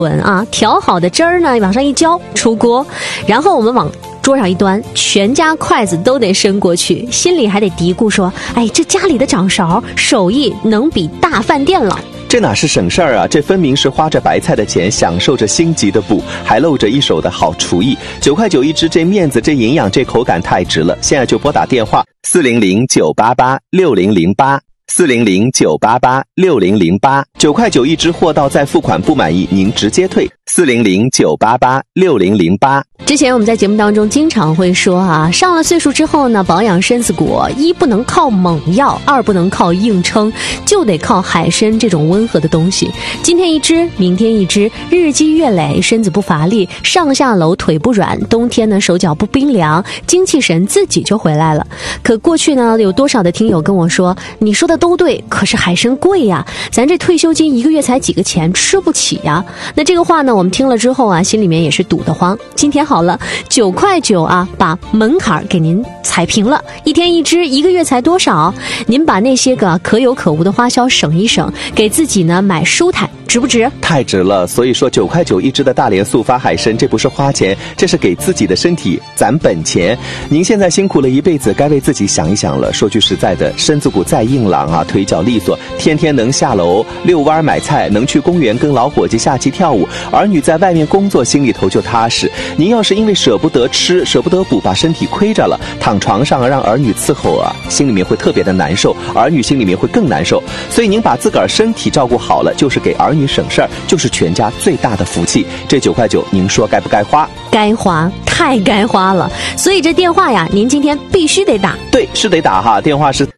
调好的汁儿呢往上一浇，出锅，然后我们往桌上一端，全家筷子都得伸过去，心里还得嘀咕说：哎，这家里的掌勺手艺能比大饭店了。 这哪是省事儿啊，这分明是花着白菜的钱，享受着星级的补，还露着一手的好厨艺。9块9一只，这面子，这营养，这口感太值了。现在就拨打电话400-988-6008，400-988-6008， 9块9一只，货到再付款，不满意您直接退。400-988-6008。 之前我们在节目当中经常会说上了岁数之后呢，保养身子骨，一不能靠猛药，二不能靠硬撑，就得靠海参这种温和的东西。今天一只，明天一只，日积月累，身子不乏力，上下楼腿不软，冬天呢手脚不冰凉，精气神自己就回来了。可过去呢，有多少的听友跟我说，你说的都对，可是海参贵呀，咱这退休金一个月才几个钱，吃不起呀。那这个话呢，我们听了之后心里面也是堵得慌。今天好了，9块9把门槛给您踩平了，一天一只，一个月才多少？您把那些个可有可无的花销省一省，给自己呢买舒坦，值不值？ 太值了。所以说9块9一只的大连速发海参，这不是花钱，这是给自己的身体攒本钱。您现在辛苦了一辈子，该为自己想一想了。说句实在的，身子骨再硬朗腿脚利索，天天能下楼遛弯买菜，能去公园跟老伙计下棋跳舞，儿女在外面工作，心里头就踏实。您要是因为舍不得吃，舍不得补，把身体亏着了，躺床上让儿女伺候心里面会特别的难受，儿女心里面会更难受。所以您把自个儿身体照顾好了，就是给儿女省事儿，就是全家最大的福气。这9块9，您说该不该花？ 该花，太该花了。所以这电话您今天必须得打。 对，是得打电话是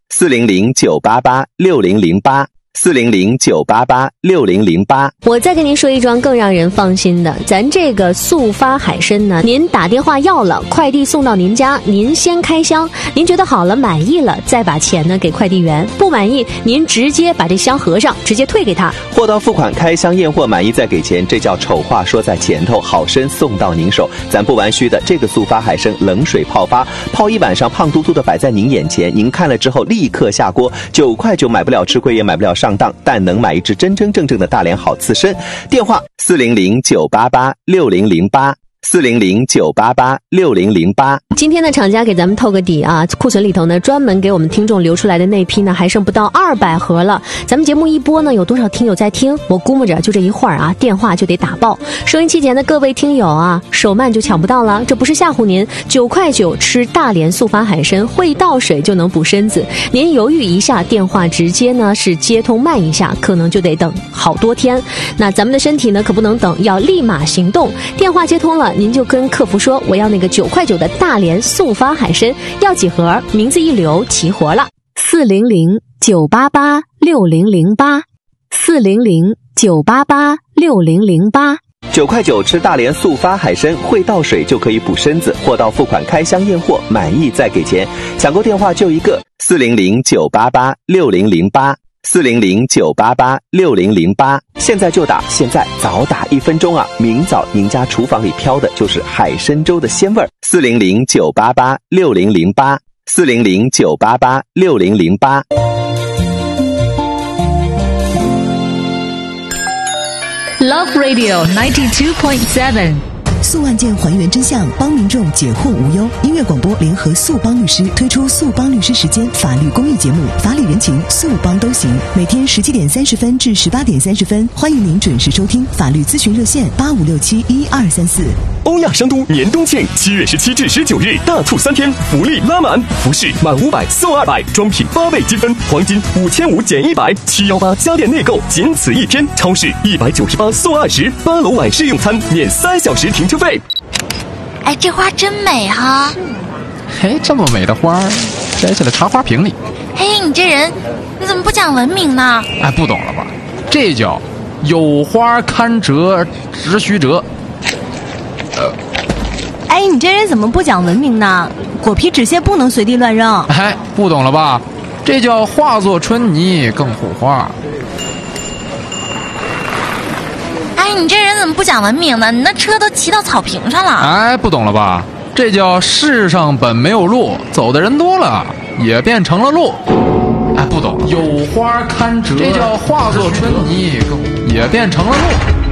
400-988-6008。400-988-6008。 我再跟您说一桩更让人放心的，咱这个速发海参呢，您打电话要了，快递送到您家，您先开箱，您觉得好了满意了，再把钱呢给快递员，不满意您直接把这箱合上，直接退给他。 货到付款，开箱验货，满意再给钱，这叫丑话说在前头，好参送到您手。咱不玩虚的，这个速发海参冷水泡发，泡一晚上，胖嘟嘟的摆在您眼前，您看了之后立刻下锅。9块9买不了吃亏，也买不了上当，但能买一只真真正正的大连好刺参。电话400-988-6008。400-988-6008。 今天的厂家给咱们透个底库存里头呢，专门给我们听众留出来的那批呢，还剩不到200盒了。咱们节目一播呢，有多少听友在听？我估摸着就这一会儿电话就得打爆。收音机前的各位听友手慢就抢不到了，这不是吓唬您。9块9吃大连速发海参，会倒水就能补身子。您犹豫一下，电话直接呢是接通慢一下，可能就得等好多天。那咱们的身体呢可不能等，要立马行动。电话接通了，您就跟客服说，我要那个9块9的大连速发海参，要几盒？名字一留，齐活了。400-988-6008。400-988-6008。 9块9吃大连速发海参，会倒水就可以补身子，货到付款，开箱验货，满意再给钱。抢购电话就一个400-988-6008。400-988-6008。现在就打，现在早打1分钟明早您家厨房里飘的就是海参粥的鲜味儿。400-988-6008。400-988-6008。 Love Radio 92.7。 速案件还原真相，帮民众解惑无忧。音乐广播联合速帮律师推出速帮律师时间法律公益节目，法理人情，速帮都行。每天17点30分至18点30分，欢迎您准时收听。法律咨询热线85671234。 欧亚商都年冬庆7月17至19日大促3天，福利拉满，服饰满500送200，装品8倍积分，黄金5500减100，718家电内购仅此一天，超市198送20，8楼晚市用餐免3小时停车费。 哎，这花真美哈！ 嘿，这么美的花摘下来插花瓶里。 嘿，你这人你怎么不讲文明呢？ 哎，不懂了吧？这叫有花堪折直须折。 哎，你这人怎么不讲文明呢？果皮纸屑不能随地乱扔。 哎，不懂了吧？这叫化作春泥更护花。 哎，你这人怎么不讲文明呢？你那车都骑到草坪上了。 哎，不懂了吧？这叫世上本没有路，走的人多了也变成了路。哎，不懂。有花堪折，这叫化作春泥也变成了路。